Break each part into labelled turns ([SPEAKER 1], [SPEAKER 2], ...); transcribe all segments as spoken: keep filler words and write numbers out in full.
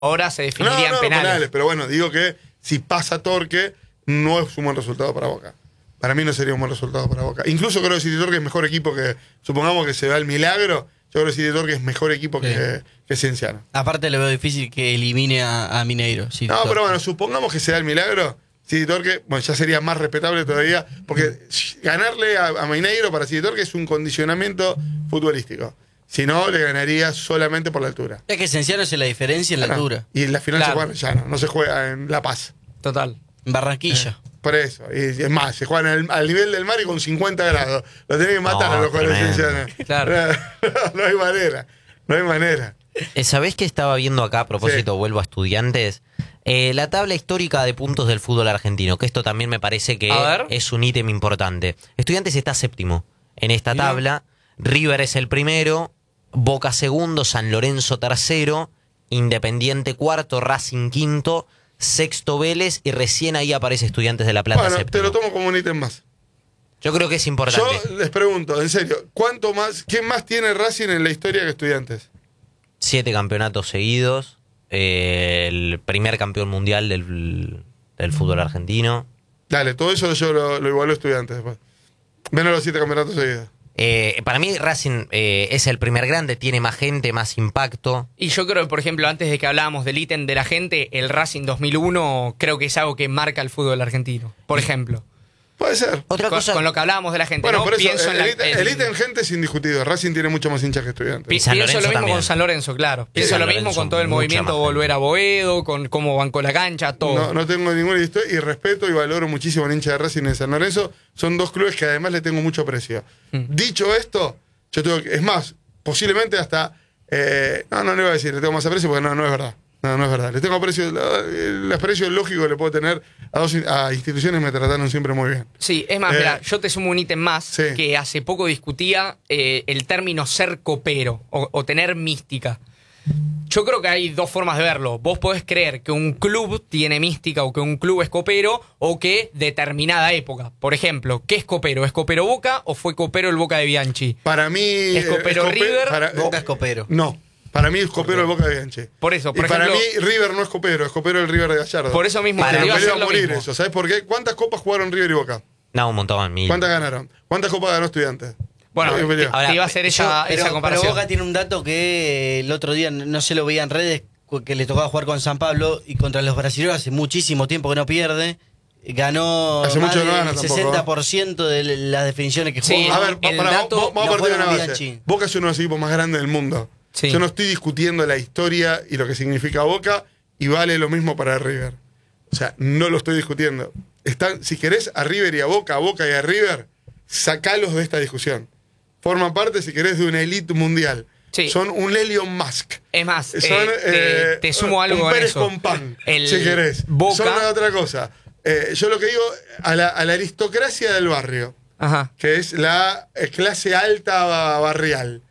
[SPEAKER 1] ahora se definirían
[SPEAKER 2] no, no,
[SPEAKER 1] penales.
[SPEAKER 2] penales. Pero bueno, digo que si pasa Torque, no es un buen resultado para Boca. Para mí no sería un buen resultado para Boca. Incluso creo que City Torque es mejor equipo que... Supongamos que se da el milagro. Yo creo que City Torque es mejor equipo sí. que, que Cienciano.
[SPEAKER 3] Aparte le veo difícil que elimine a, a Mineiro. City
[SPEAKER 2] no,
[SPEAKER 3] Torque.
[SPEAKER 2] pero bueno, supongamos que se da el milagro. City Torque, bueno, ya sería más respetable todavía. Porque ganarle a, a Mineiro para City Torque es un condicionamiento futbolístico. Si no, le ganaría solamente por la altura.
[SPEAKER 3] Es que Cienciano hace la diferencia en la
[SPEAKER 2] no,
[SPEAKER 3] altura.
[SPEAKER 2] Y en la final
[SPEAKER 1] claro.
[SPEAKER 2] se juega en Llano, no se juega en La Paz.
[SPEAKER 1] Total.
[SPEAKER 3] En Barranquilla.
[SPEAKER 2] Eh. Por eso, y es más, se juegan al, al nivel del mar y con cincuenta grados. Lo tenés que matar
[SPEAKER 4] No,
[SPEAKER 2] a los jugadores ciencianos.
[SPEAKER 1] Claro.
[SPEAKER 2] No, no hay manera, no hay manera.
[SPEAKER 4] ¿Sabés qué estaba viendo acá? A propósito, sí. vuelvo a Estudiantes. Eh, la tabla histórica de puntos del fútbol argentino, que esto también me parece que es un ítem importante. Estudiantes está séptimo en esta Mira. tabla. River es el primero, Boca segundo, San Lorenzo tercero, Independiente cuarto, Racing quinto, sexto Vélez y recién ahí aparece Estudiantes de La Plata
[SPEAKER 2] bueno,
[SPEAKER 4] séptimo.
[SPEAKER 2] Te lo tomo como un ítem más.
[SPEAKER 4] Yo creo que es importante.
[SPEAKER 2] Yo les pregunto, en serio, ¿cuánto más, quién más tiene Racing en la historia que Estudiantes?
[SPEAKER 4] Siete campeonatos seguidos, eh, el primer campeón mundial del, del fútbol argentino.
[SPEAKER 2] Dale, todo eso yo lo, lo igualo a Estudiantes después. Menos los siete campeonatos seguidos.
[SPEAKER 4] Eh, para mí Racing eh, es el primer grande, tiene más gente, más impacto.
[SPEAKER 1] Y yo creo que, por ejemplo, antes de que hablábamos del ítem de la gente, el Racing dos mil uno creo que es algo que marca el fútbol argentino, por ejemplo.
[SPEAKER 2] Puede ser.
[SPEAKER 4] Otra
[SPEAKER 1] con,
[SPEAKER 4] cosa...
[SPEAKER 1] con lo que hablábamos de la gente,
[SPEAKER 2] bueno,
[SPEAKER 1] ¿no?
[SPEAKER 2] por eso,
[SPEAKER 1] Pienso
[SPEAKER 2] el,
[SPEAKER 1] en la,
[SPEAKER 2] el, el ítem gente es indiscutido. Racing tiene mucho más hinchas que Estudiantes.
[SPEAKER 1] Pi pienso lo mismo
[SPEAKER 4] también.
[SPEAKER 1] con San Lorenzo, claro. Pienso lo mismo con todo el movimiento Volver a Boedo, con cómo bancó la cancha, todo.
[SPEAKER 2] No, no tengo ninguna historia y respeto y valoro muchísimo al hincha de Racing en San Lorenzo. Son dos clubes que además le tengo mucho aprecio. Mm. Dicho esto, yo tengo que, es más, posiblemente hasta... Eh, no, no le voy a decir, le tengo más aprecio porque no, no es verdad. No, no es verdad. Le tengo aprecio, el aprecio lógico que le puedo tener a dos a instituciones que me trataron siempre muy bien.
[SPEAKER 1] Sí, es más, eh, mira, yo te sumo un ítem más,
[SPEAKER 2] sí.
[SPEAKER 1] que hace poco discutía eh, el término ser copero o, o tener mística. Yo creo que hay dos formas de verlo. Vos podés creer que un club tiene mística o que un club es copero o que determinada época. Por ejemplo, ¿qué es copero? ¿Es copero Boca o fue copero el Boca de Bianchi?
[SPEAKER 2] Para mí...
[SPEAKER 1] ¿Es copero
[SPEAKER 2] es
[SPEAKER 1] River?
[SPEAKER 2] Para,
[SPEAKER 3] Boca es copero.
[SPEAKER 2] No. Para mí es copero el Boca de Bianchi.
[SPEAKER 1] Por eso, por
[SPEAKER 2] y
[SPEAKER 1] ejemplo,
[SPEAKER 2] para mí River no es copero, es copero el River de Gallardo.
[SPEAKER 1] Por eso mismo,
[SPEAKER 2] para
[SPEAKER 1] te iba a hacer lo
[SPEAKER 2] morir
[SPEAKER 1] mismo.
[SPEAKER 2] eso. ¿Sabes por qué? ¿Cuántas copas jugaron River y Boca?
[SPEAKER 4] No, un montón, mil.
[SPEAKER 2] ¿Cuántas ganaron? ¿Cuántas copas ganó Estudiantes?
[SPEAKER 1] Bueno, te, te
[SPEAKER 4] Ahora,
[SPEAKER 1] iba a hacer esa,
[SPEAKER 3] pero,
[SPEAKER 1] esa comparación.
[SPEAKER 3] Pero Boca tiene un dato que el otro día, no se lo veía en redes, que le tocaba jugar con San Pablo y contra los brasileños hace muchísimo tiempo que no pierde. Ganó
[SPEAKER 2] hace
[SPEAKER 3] más
[SPEAKER 2] mucho no
[SPEAKER 3] del
[SPEAKER 2] gana
[SPEAKER 3] sesenta por ciento de las definiciones que
[SPEAKER 1] sí,
[SPEAKER 3] jugó.
[SPEAKER 2] A ver,
[SPEAKER 1] el
[SPEAKER 2] para,
[SPEAKER 1] dato,
[SPEAKER 2] vamos a partir de una base.
[SPEAKER 3] Bianchi.
[SPEAKER 2] Boca es uno de los equipos más grandes del mundo.
[SPEAKER 1] Sí.
[SPEAKER 2] Yo no estoy discutiendo la historia y lo que significa Boca y vale lo mismo para River. O sea, no lo estoy discutiendo. Están, si querés a River y a Boca, a Boca y a River, sacalos de esta discusión. Forman parte, si querés, de una elite mundial.
[SPEAKER 1] Sí.
[SPEAKER 2] Son un Elon Musk.
[SPEAKER 1] Es más,
[SPEAKER 2] Son,
[SPEAKER 1] eh, te,
[SPEAKER 2] eh,
[SPEAKER 1] te sumo algo
[SPEAKER 2] un
[SPEAKER 1] con
[SPEAKER 2] Pérez
[SPEAKER 1] eso.
[SPEAKER 2] con pan,
[SPEAKER 1] El
[SPEAKER 2] si querés.
[SPEAKER 1] Boca,
[SPEAKER 2] Son una otra cosa. Eh, yo lo que digo, a la, a la aristocracia del barrio,
[SPEAKER 1] ajá.
[SPEAKER 2] que es la clase alta barrial,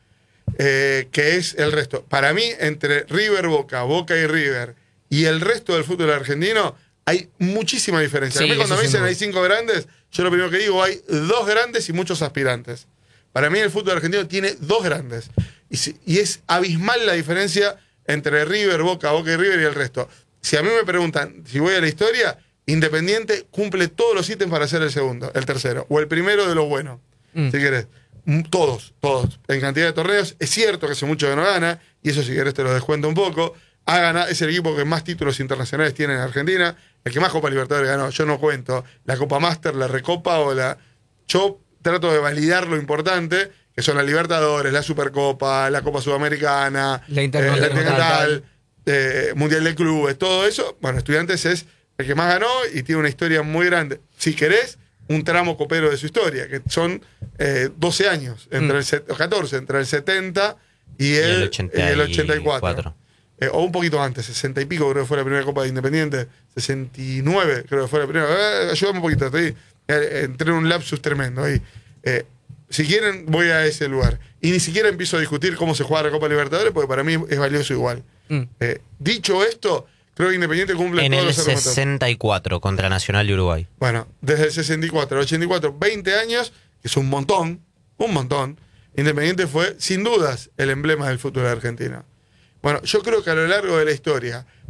[SPEAKER 2] eh, que es el resto. Para mí, entre River, Boca, Boca y River, y el resto del fútbol argentino, hay muchísima diferencia.
[SPEAKER 1] Sí,
[SPEAKER 2] a mí cuando me dicen
[SPEAKER 1] no.
[SPEAKER 2] hay cinco grandes, yo lo primero que digo, hay dos grandes y muchos aspirantes. Para mí el fútbol argentino tiene dos grandes. Y, si, y es abismal la diferencia entre River, Boca, Boca y River y el resto. Si a mí me preguntan, si voy a la historia, Independiente cumple todos los ítems para ser el segundo, el tercero, o el primero de los buenos, mm. si querés. Todos, todos. En cantidad de torneos. Es cierto que hace mucho que no gana, y eso si querés te lo descuento un poco. Ha ganado, es el equipo que más títulos internacionales tiene en Argentina, el que más Copa Libertadores ganó. Yo no cuento la Copa Master, la Recopa o la... Yo trato de validar lo importante, que son la Libertadores, la Supercopa, la Copa Sudamericana,
[SPEAKER 1] la
[SPEAKER 2] Intercontinental, eh, eh, Mundial de Clubes, todo eso. Bueno, Estudiantes es el que más ganó y tiene una historia muy grande. Si querés, un tramo copero de su historia, que son eh, doce años, entre mm. el set, catorce, entre el setenta y el, y el, ochenta y cuatro. El ochenta y cuatro. Eh, o un poquito antes, sesenta y pico creo que fue la primera Copa de Independiente, sesenta y nueve creo que fue la primera. Eh, ayúdame un poquito, estoy, eh, entré en un lapsus tremendo ahí. Eh, si quieren, voy a ese lugar. Y ni siquiera empiezo a discutir cómo se juega la Copa Libertadores, porque para mí es valioso igual. Mm. Eh, dicho esto, creo que Independiente cumple
[SPEAKER 4] en
[SPEAKER 2] todos
[SPEAKER 4] el
[SPEAKER 2] los argumentos.
[SPEAKER 4] sesenta y cuatro contra Nacional de Uruguay.
[SPEAKER 2] Bueno, desde el sesenta y cuatro al ochenta y cuatro, veinte años, que es un montón, un montón. Independiente fue, sin dudas, el emblema del fútbol argentino. Bueno, yo creo que a lo largo de la historia,